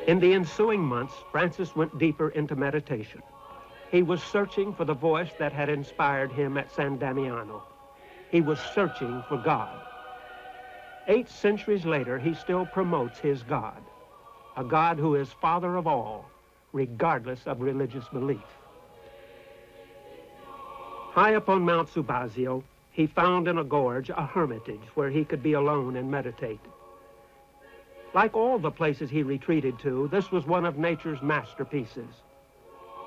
In the ensuing months, Francis went deeper into meditation. He was searching for the voice that had inspired him at San Damiano. He was searching for God. 8 centuries later, he still promotes his God, a God who is Father of all, regardless of religious belief. High up on Mount Subasio, he found in a gorge a hermitage where he could be alone and meditate. Like all the places he retreated to, this was one of nature's masterpieces.